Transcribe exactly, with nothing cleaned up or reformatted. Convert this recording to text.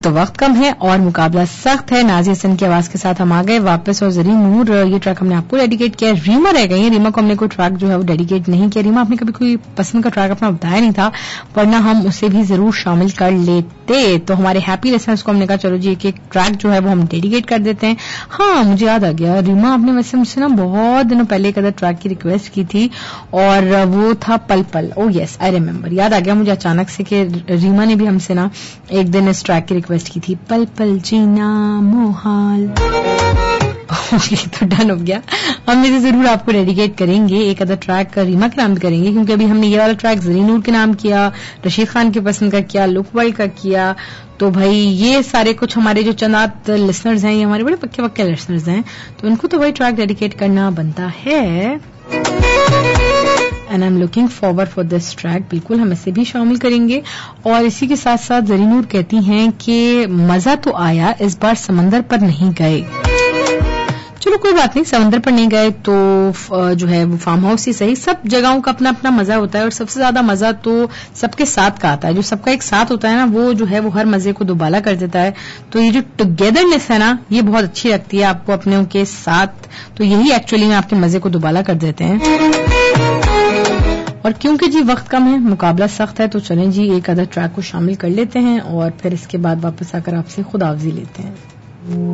तो वक्त कम है और मुकाबला सख्त है। नाज़िया हसन की आवाज के साथ हम आ गए वापस और ज़रीन नूर ये ट्रैक हमने आपको डेडिकेट किया। रीमा रह गई है, रीमा को हमने कोई ट्रैक जो है वो डेडिकेट नहीं किया। रीमा आपने कभी कोई पसंद का ट्रैक अपना बताया नहीं था, वरना हम उसे भी जरूर शामिल कर लेते। तो हमारे हैप्पी लिसनर्स को हमने कहा चलो जी एक एक ट्रैक जो है वो हम डेडिकेट कर देते हैं। हाँ मुझे याद आ गया, रीमा आपने वैसे मुझसे ना बहुत दिनों पहले एक अदर ट्रैक की रिक्वेस्ट की थी और वो था पल पल। ओ यस आई रिमेम्बर, याद आ गया मुझे अचानक से कि रीमा ने भी हमसे ना एक दिन इस ट्रैक की रिक्वेस्ट की थी, पल पल जीना मोहाल। ओके तो डन हो गया, हम इसे जरूर आपको डेडिकेट करेंगे। एक अदर ट्रैक रीमा के नाम करेंगे क्योंकि अभी हमने ये वाला ट्रैक ज़रीन नूर के नाम किया, रशीद खान के पसंद का किया, लुक वर्ल्ड का किया। तो भाई ये सारे कुछ हमारे जो चंदात लिसनर्स हैं, ये हमारे बड़े पक्के पक्के लिसनर्स हैं, तो इनको तो वही ट्रैक डेडिकेट करना बनता है। And I am looking forward for this track, बिल्कुल हम इसे भी शामिल करेंगे। और इसी के साथ साथ ज़रीन नूर कहती हैं कि मजा तो आया, इस बार समंदर पर नहीं गए। चलो कोई बात नहीं, समंदर पर नहीं गए तो जो है वो फार्म हाउस ही सही, सब जगहों का अपना अपना मजा होता है और सबसे ज्यादा मजा तो सबके साथ का आता है। जो सबका एक साथ होता है ना, वो जो है वो हर मजे को दुबाला कर देता है। तो ये जो टुगेदरनेस है ना, ये बहुत अच्छी लगती है आपको अपने के साथ, तो यही एक्चुअली में आपके मजे को दुबाला कर देते हैं। और क्योंकि जी वक्त कम है, मुकाबला सख्त है, तो चलें जी एक अदर ट्रैक को शामिल कर लेते हैं और फिर इसके बाद वापस आकर आपसे खुदावजी लेते हैं।